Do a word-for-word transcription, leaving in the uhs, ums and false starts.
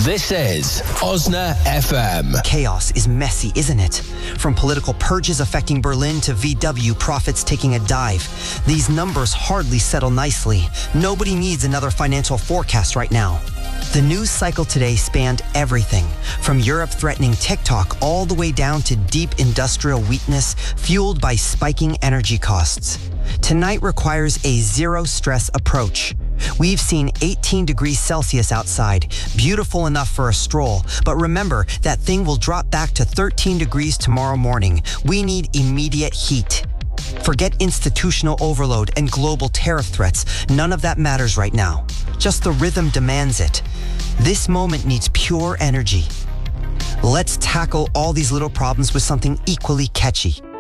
This is Osna F M. Chaos is messy, isn't it? From political purges affecting Berlin to V W profits taking a dive. These numbers hardly settle nicely. Nobody needs another financial forecast right now. The news cycle today spanned everything, from Europe threatening TikTok all the way down to deep industrial weakness fueled by spiking energy costs. Tonight requires a zero-stress approach. We've seen eighteen degrees Celsius outside, beautiful enough for a stroll, but remember, that thing will drop back to thirteen degrees tomorrow morning. We need immediate heat. Forget institutional overload and global tariff threats. None of that matters right now. Just the rhythm demands it. This moment needs pure energy. Let's tackle all these little problems with something equally catchy.